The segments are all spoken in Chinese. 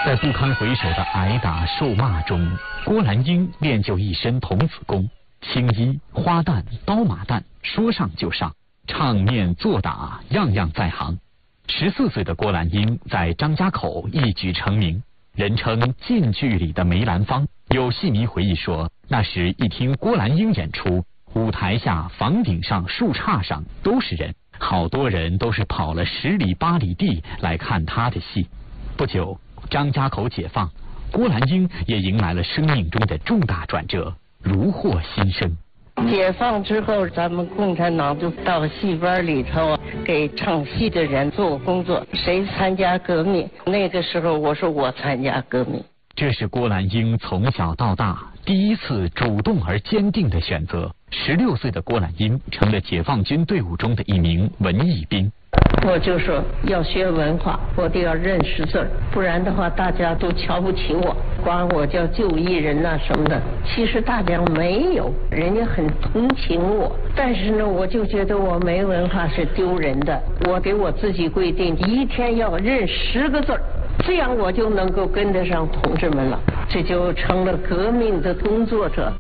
在不堪回首的挨打受骂中，郭兰英练就一身童子功，青衣、花旦、刀马旦，说上就上，唱念做打样样在行。14岁的郭兰英在张家口一举成名，人称晋剧里的梅兰芳。有戏迷回忆说，那时一听郭兰英演出，舞台下、房顶上、树杈上都是人，好多人都是跑了10里8里地来看他的戏。不久，张家口解放，郭兰英也迎来了生命中的重大转折，如获新生。 解放之后，咱们共产党就到戏班里头给唱戏的人做工作，谁参加革命，那个时候我说我参加革命。 这是郭兰英从小到大第一次主动而坚定的选择。16岁的郭兰英成了解放军队伍中的一名文艺兵。 我就说要学文化，我得要认识字儿，不然的话大家都瞧不起我，管我叫旧艺人呐什么的。其实大家没有，人家很同情我，但是呢，我就觉得我没文化是丢人的。我给我自己规定，一天要认10个字儿，这样我就能够跟得上同志们了，这就成了革命的工作者。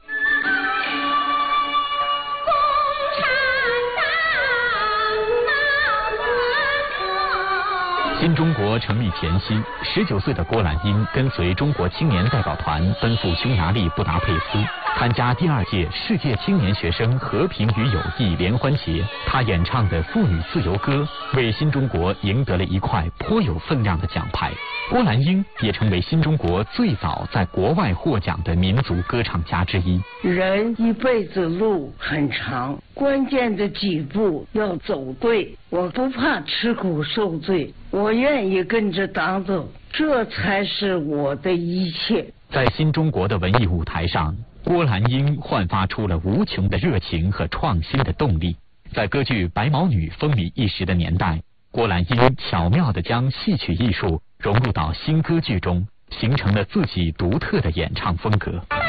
新中国成立前夕，19岁的郭兰英跟随中国青年代表团奔赴匈牙利布达佩斯，参加第2届世界青年学生和平与友谊联欢节。他演唱的妇女自由歌为新中国赢得了一块颇有分量的奖牌。郭兰英也成为新中国最早在国外获奖的民族歌唱家之一。 人一辈子路很长，关键的几步要走对，我不怕吃苦受罪，我愿意跟着党走，这才是我的一切。 在新中国的文艺舞台上，郭兰英焕发出了无穷的热情和创新的动力。在歌剧《白毛女》风靡一时的年代，郭兰英巧妙地将戏曲艺术融入到新歌剧中，形成了自己独特的演唱风格。